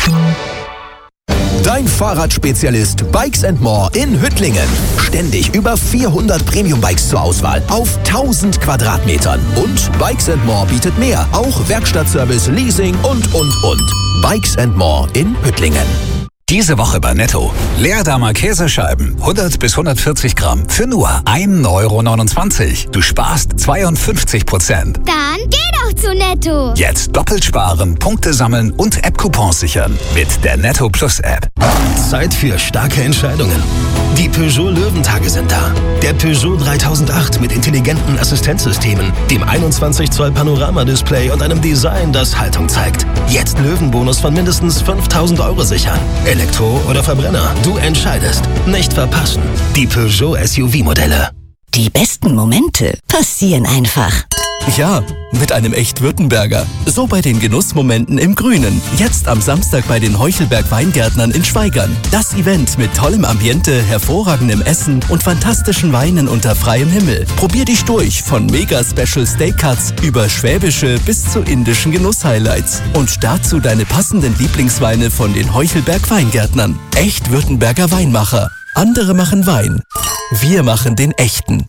Dein Fahrradspezialist Bikes & More in Hüttlingen. Ständig über 400 Premium-Bikes zur Auswahl auf 1000 Quadratmetern. Und Bikes & More bietet mehr, auch Werkstattservice, Leasing und. Bikes & More in Hüttlingen. Diese Woche bei Netto. Leerdamer Käsescheiben, 100 bis 140 Gramm, für nur 1,29 €. Du sparst 52%. Dann geh doch zu Netto. Jetzt doppelt sparen, Punkte sammeln und App-Coupons sichern mit der Netto Plus App. Zeit für starke Entscheidungen. Die Peugeot Löwentage sind da. Der Peugeot 3008 mit intelligenten Assistenzsystemen, dem 21 Zoll Panoramadisplay und einem Design, das Haltung zeigt. Jetzt Löwenbonus von mindestens 5.000 € sichern. Elektro oder Verbrenner, du entscheidest. Nicht verpassen. Die Peugeot SUV-Modelle. Die besten Momente passieren einfach. Ja, mit einem Echt-Württemberger. So bei den Genussmomenten im Grünen. Jetzt am Samstag bei den Heuchelberg Weingärtnern in Schwaigern. Das Event mit tollem Ambiente, hervorragendem Essen und fantastischen Weinen unter freiem Himmel. Probier dich durch von Mega-Special Steak-Cuts über schwäbische bis zu indischen Genuss-Highlights. Und dazu deine passenden Lieblingsweine von den Heuchelberg Weingärtnern. Echt-Württemberger Weinmacher. Andere machen Wein. Wir machen den echten.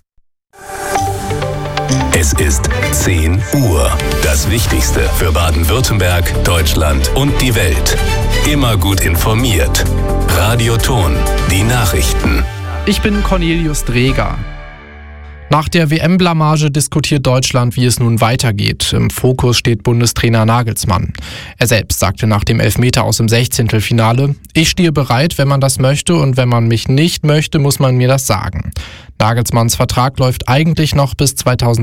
Es ist 10 Uhr. Das Wichtigste für Baden-Württemberg, Deutschland und die Welt. Immer gut informiert. Radio Ton, die Nachrichten. Ich bin Cornelius Dreger. Nach der WM-Blamage diskutiert Deutschland, wie es nun weitergeht. Im Fokus steht Bundestrainer Nagelsmann. Er selbst sagte nach dem Elfmeter aus dem 16. Finale: Ich stehe bereit, wenn man das möchte, und wenn man mich nicht möchte, muss man mir das sagen. Nagelsmanns Vertrag läuft eigentlich noch bis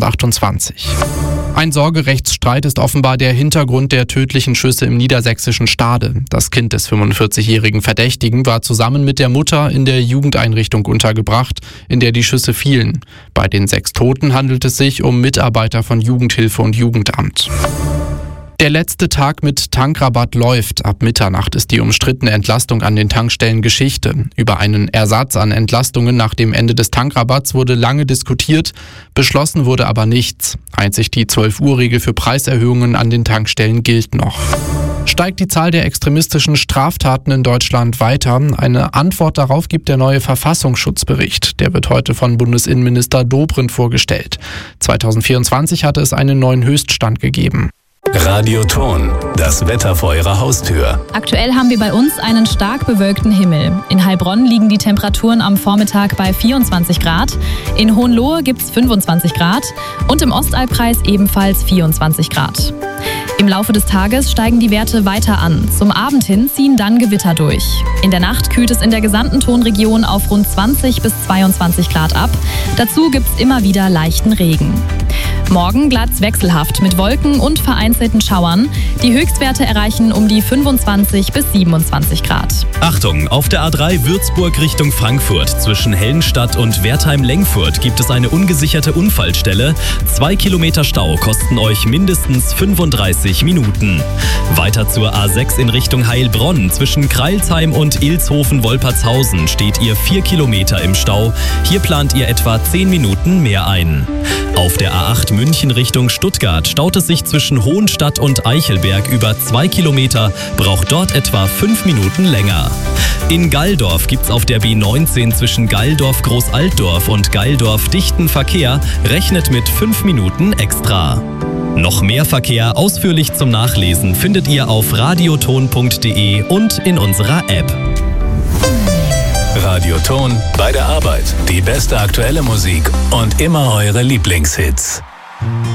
2028. Ein Sorgerechtsstreit ist offenbar der Hintergrund der tödlichen Schüsse im niedersächsischen Stade. Das Kind des 45-jährigen Verdächtigen war zusammen mit der Mutter in der Jugendeinrichtung untergebracht, in der die Schüsse fielen. Bei den 6 Toten handelt es sich um Mitarbeiter von Jugendhilfe und Jugendamt. Der letzte Tag mit Tankrabatt läuft. Ab Mitternacht ist die umstrittene Entlastung an den Tankstellen Geschichte. Über einen Ersatz an Entlastungen nach dem Ende des Tankrabatts wurde lange diskutiert. Beschlossen wurde aber nichts. Einzig die 12-Uhr-Regel für Preiserhöhungen an den Tankstellen gilt noch. Steigt die Zahl der extremistischen Straftaten in Deutschland weiter? Eine Antwort darauf gibt der neue Verfassungsschutzbericht. Der wird heute von Bundesinnenminister Dobrindt vorgestellt. 2024 hatte es einen neuen Höchststand gegeben. Radio Ton, das Wetter vor Ihrer Haustür. Aktuell haben wir bei uns einen stark bewölkten Himmel. In Heilbronn liegen die Temperaturen am Vormittag bei 24 Grad. In Hohenlohe gibt es 25 Grad und im Ostalbkreis ebenfalls 24 Grad. Im Laufe des Tages steigen die Werte weiter an. Zum Abend hin ziehen dann Gewitter durch. In der Nacht kühlt es in der gesamten Tonregion auf rund 20 bis 22 Grad ab. Dazu gibt es immer wieder leichten Regen. Morgen glatt's wechselhaft mit Wolken und vereinzelten Schauern. Die Höchstwerte erreichen um die 25 bis 27 Grad. Achtung, auf der A3 Würzburg Richtung Frankfurt zwischen Hellenstadt und Wertheim-Lengfurt gibt es eine ungesicherte Unfallstelle. 2 Kilometer Stau kosten euch mindestens 35 Minuten. Weiter zur A6 in Richtung Heilbronn. Zwischen Kreilsheim und Ilshofen-Wolpertshausen steht ihr 4 Kilometer im Stau. Hier plant ihr etwa 10 Minuten mehr ein. Auf der A8 München Richtung Stuttgart staut es sich zwischen Hohenstadt und Eichelberg über 2 Kilometer, braucht dort etwa 5 Minuten länger. In Galldorf gibt's auf der B19 zwischen Galldorf-Großaltdorf und Galldorf dichten Verkehr, rechnet mit 5 Minuten extra. Noch mehr Verkehr ausführlich zum Nachlesen findet ihr auf radioton.de und in unserer App. Radio Ton bei der Arbeit. Die beste aktuelle Musik und immer eure Lieblingshits.